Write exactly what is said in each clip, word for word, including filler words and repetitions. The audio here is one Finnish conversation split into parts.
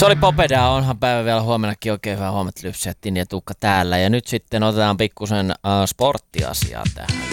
Se oli Popeda, onhan päivä vielä huomennakin oikein hyvää huomenta Lypsä, Tini ja Tuukka täällä. Ja nyt sitten otetaan pikkusen äh, sporttiasiaa tähän.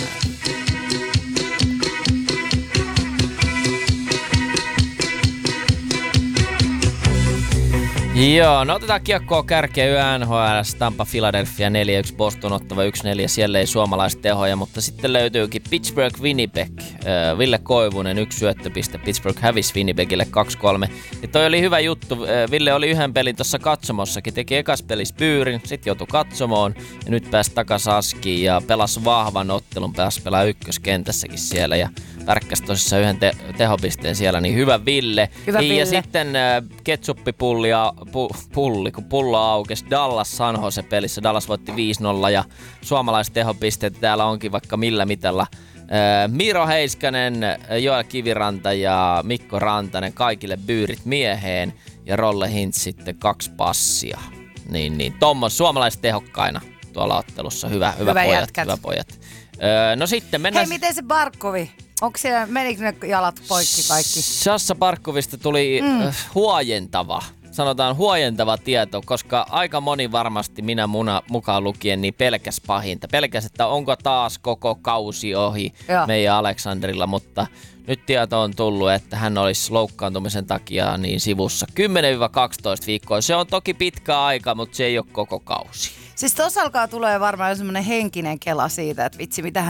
Joo, no otetaan kiekkoa kärkeä N H L, Tampa Philadelphia neljä yksi, Boston Ottava yksi neljä, siellä ei suomalaiset tehoja, mutta sitten löytyykin Pittsburgh Winnipeg, äh, Ville Koivunen yksi syöttöpiste, Pittsburgh hävisi Winnipegille kaksi kolme. Ja toi oli hyvä juttu, äh, Ville oli yhden pelin tuossa katsomossakin, teki ekas pelissä pyyrin, sitten joutui katsomoon ja nyt pääsi takas Askiin ja pelasi vahvan ottelun, pääsi pelaa ykköskentässäkin siellä ja värkkäsi tosissaan yhden te- tehopisteen siellä, niin hyvä Ville. Hyvä Ville. Ja sitten äh, ketsuppipullia, pu, pulli, kun pullo aukesi Dallas San Jose pelissä. Dallas voitti viisi nolla ja suomalaiset tehopisteet täällä onkin vaikka millä mitalla. Äh, Miro Heiskanen, Joel Kiviranta ja Mikko Rantanen, kaikille byyrit mieheen ja Rolle Hintz sitten kaksi passia. Niin, niin. Tommos suomalaiset tehokkaina tuolla ottelussa. Hyvä, hyvä, Hyvä pojat, jätkät. hyvä pojat. Öö, no sitten mennään... Hei, miten se Barkovi? Onko siellä, menikö ne jalat poikki kaikki? Sassa Barkovista tuli mm. äh, huojentava, sanotaan huojentava tieto, koska aika moni varmasti, minä muna, mukaan lukien, niin pelkäs pahinta. Pelkäs, että onko taas koko kausi ohi Joo. meidän Aleksanderilla, mutta nyt tieto on tullut, että hän olisi loukkaantumisen takia niin sivussa kymmenen kaksitoista viikkoa. Se on toki pitkä aika, mutta se ei ole koko kausi. Siis tossa alkaa tulee varmaan semmoinen henkinen kela siitä, että vitsi, mitä